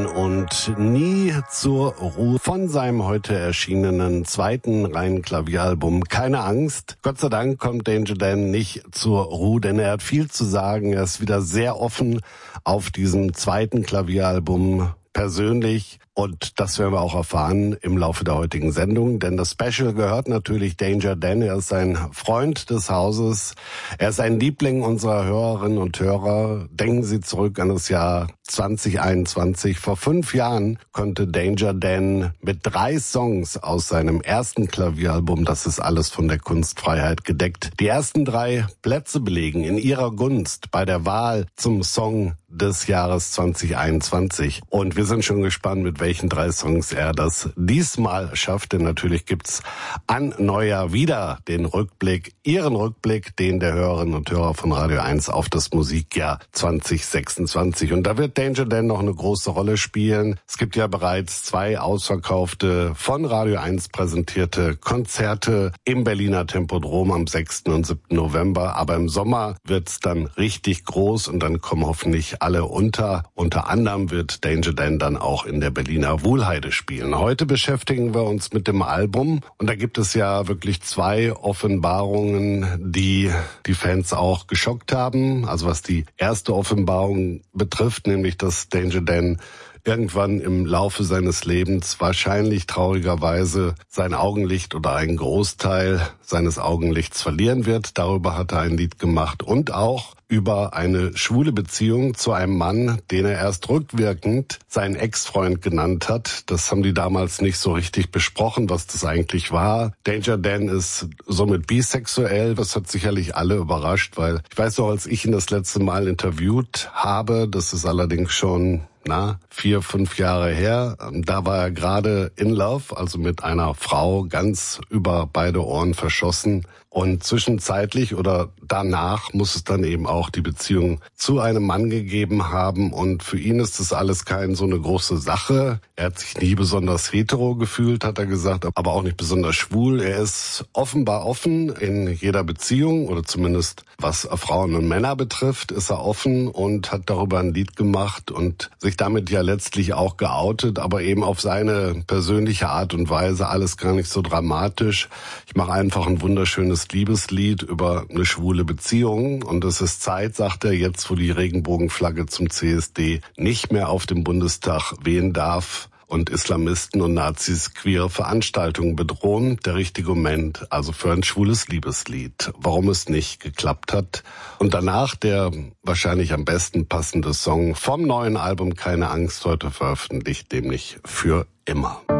und Nie zur Ruhe von seinem heute erschienenen zweiten reinen Klavieralbum Keine Angst. Gott sei Dank kommt Danger Dan nicht zur Ruhe, denn er hat viel zu sagen. Er ist wieder sehr offen auf diesem zweiten Klavieralbum persönlich. Und das werden wir auch erfahren im Laufe der heutigen Sendung, denn das Special gehört natürlich Danger Dan. Er ist ein Freund des Hauses. Er ist ein Liebling unserer Hörerinnen und Hörer. Denken Sie zurück an das Jahr 2021. Vor 5 Jahren konnte Danger Dan mit 3 Songs aus seinem ersten Klavieralbum, das ist alles von der Kunstfreiheit gedeckt, die ersten 3 Plätze belegen in ihrer Gunst bei der Wahl zum Song des Jahres 2021. Und wir sind schon gespannt, mit welchen 3 Songs er das diesmal schafft. Denn natürlich gibt's an Neujahr wieder den Rückblick, Ihren Rückblick, den der Hörerinnen und Hörer von Radio 1 auf das Musikjahr 2026. Und da wird Danger Dan noch eine große Rolle spielen. Es gibt ja bereits 2 ausverkaufte, von Radio 1 präsentierte Konzerte im Berliner Tempodrom am 6. und 7. November. Aber im Sommer wird's dann richtig groß und dann kommen hoffentlich alle unter. Unter anderem wird Danger Dan dann auch in der Berliner Wuhlheide spielen. Heute beschäftigen wir uns mit dem Album und da gibt es ja wirklich 2 Offenbarungen, die die Fans auch geschockt haben. Also was die erste Offenbarung betrifft, nämlich dass Danger Dan irgendwann im Laufe seines Lebens wahrscheinlich traurigerweise sein Augenlicht oder einen Großteil seines Augenlichts verlieren wird. Darüber hat er ein Lied gemacht und auch über eine schwule Beziehung zu einem Mann, den er erst rückwirkend seinen Ex-Freund genannt hat. Das haben die damals nicht so richtig besprochen, was das eigentlich war. Danger Dan ist somit bisexuell. Das hat sicherlich alle überrascht, weil ich weiß noch, als ich ihn das letzte Mal interviewt habe, das ist allerdings schon 4, 5 Jahre her. Da war er gerade in love, also mit einer Frau, ganz über beide Ohren verschossen. Und zwischenzeitlich oder danach muss es dann eben auch die Beziehung zu einem Mann gegeben haben. Und für ihn ist das alles keine so eine große Sache. Er hat sich nie besonders hetero gefühlt, hat er gesagt, aber auch nicht besonders schwul. Er ist offenbar offen in jeder Beziehung oder zumindest was Frauen und Männer betrifft, ist er offen und hat darüber ein Lied gemacht und sich damit ja letztlich auch geoutet, aber eben auf seine persönliche Art und Weise, alles gar nicht so dramatisch. Ich mache einfach ein wunderschönes Liebeslied über eine schwule Beziehung und es ist Zeit, sagt er, jetzt wo die Regenbogenflagge zum CSD nicht mehr auf dem Bundestag wehen darf und Islamisten und Nazis queere Veranstaltungen bedrohen, der richtige Moment, also für ein schwules Liebeslied, warum es nicht geklappt hat. Und danach der wahrscheinlich am besten passende Song vom neuen Album Keine Angst, heute veröffentlicht, nämlich Für immer.